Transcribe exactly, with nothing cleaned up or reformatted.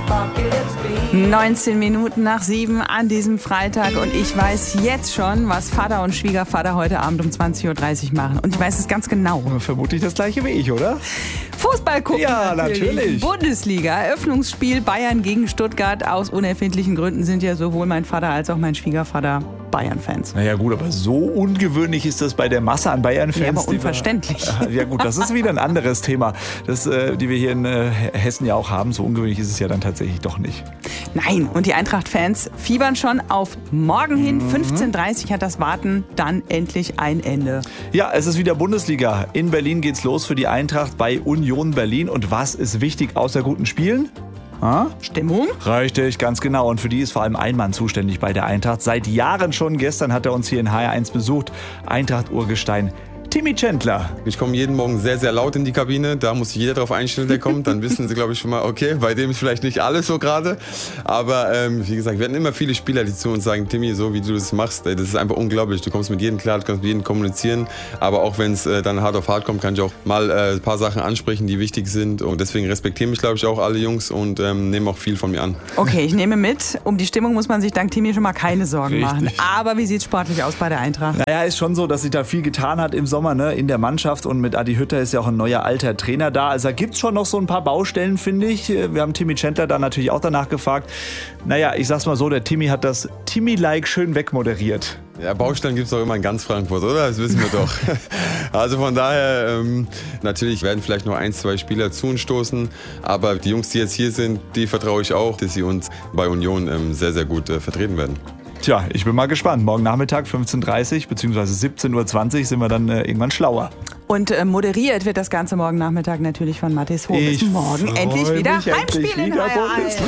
neunzehn Minuten nach sieben an diesem Freitag und ich weiß jetzt schon, was Vater und Schwiegervater heute Abend um zwanzig Uhr dreißig machen. Und ich weiß es ganz genau. Vermutlich das gleiche wie ich, oder? Fußball gucken. Ja, natürlich. natürlich. Bundesliga, Eröffnungsspiel Bayern gegen Stuttgart. Aus unerfindlichen Gründen sind ja sowohl mein Vater als auch mein Schwiegervater Bayern-Fans. Naja gut, aber so ungewöhnlich ist das bei der Masse an Bayern-Fans. Ja, aber unverständlich. Wir, ja gut, das ist wieder ein anderes Thema, das, äh, die wir hier in äh, Hessen ja auch haben. So ungewöhnlich ist es ja dann tatsächlich doch nicht. Nein, und die Eintracht-Fans fiebern schon auf morgen hin. Mhm. fünfzehn Uhr dreißig hat das Warten dann endlich ein Ende. Ja, es ist wieder Bundesliga. In Berlin geht's los für die Eintracht bei Union Berlin. Und was ist wichtig außer guten Spielen? Ha? Stimmung? Richtig, ganz genau. Und für die ist vor allem ein Mann zuständig bei der Eintracht. Seit Jahren schon. Gestern hat er uns hier in H R eins besucht. Eintracht-Urgestein Timmy Chandler. Ich komme jeden Morgen sehr, sehr laut in die Kabine. Da muss sich jeder darauf einstellen, der kommt. Dann wissen sie, glaube ich, schon mal, okay, bei dem ist vielleicht nicht alles so gerade. Aber ähm, wie gesagt, wir hatten immer viele Spieler, die zu uns sagen, Timmy, so wie du das machst, ey, das ist einfach unglaublich. Du kommst mit jedem klar, du kannst mit jedem kommunizieren. Aber auch wenn es äh, dann hart auf hart kommt, kann ich auch mal äh, ein paar Sachen ansprechen, die wichtig sind. Und deswegen respektieren mich, glaube ich, auch alle Jungs und ähm, nehmen auch viel von mir an. Okay, ich nehme mit. Um die Stimmung muss man sich dank Timmy schon mal keine Sorgen Richtig. machen. Aber wie sieht es sportlich aus bei der Eintracht? Naja, ist schon so, dass sich da viel getan hat im Sommer, ne, in der Mannschaft. Und mit Adi Hütter ist ja auch ein neuer alter Trainer da. Also da gibt es schon noch so ein paar Baustellen, finde ich. Wir haben Timmy Chandler da natürlich auch danach gefragt. Naja, ich sag's mal so, der Timmy hat das Timmy-like schön wegmoderiert. Ja, Baustellen gibt es doch immer in ganz Frankfurt, oder? Das wissen wir doch. Also von daher, ähm, natürlich werden vielleicht noch ein, zwei Spieler zu uns stoßen. Aber die Jungs, die jetzt hier sind, die vertraue ich auch, dass sie uns bei Union ähm, sehr, sehr gut äh, vertreten werden. Tja, ich bin mal gespannt. Morgen Nachmittag fünfzehn Uhr dreißig bzw. siebzehn Uhr zwanzig sind wir dann äh, irgendwann schlauer. Und äh, moderiert wird das Ganze morgen Nachmittag natürlich von Mathis Hoch. Bis morgen endlich wieder Heimspiel in H R eins.